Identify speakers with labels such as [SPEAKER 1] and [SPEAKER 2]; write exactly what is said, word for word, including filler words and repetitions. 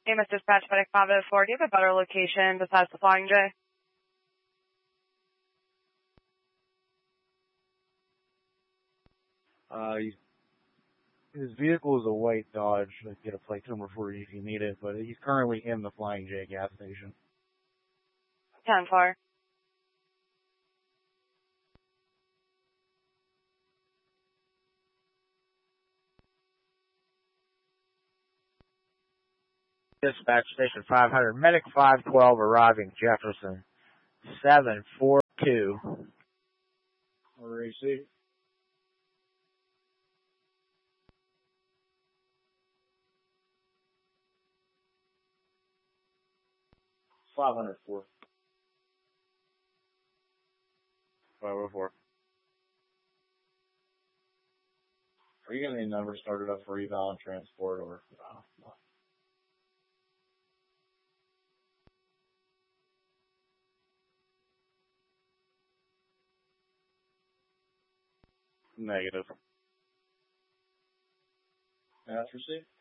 [SPEAKER 1] Amos Dispatch, FedEx five oh four. Do you have a better location besides the Flying J?
[SPEAKER 2] Uh, his vehicle is a white Dodge. I get a plate number for you if you need it, but he's currently in the Flying J gas station.
[SPEAKER 1] ten four.
[SPEAKER 2] Dispatch station five hundred, medic five twelve arriving Jefferson, seven four two. Receive. five hundred four. five oh four. Are you going to need numbers started up for eval and transport or? Uh, Negative. That's received.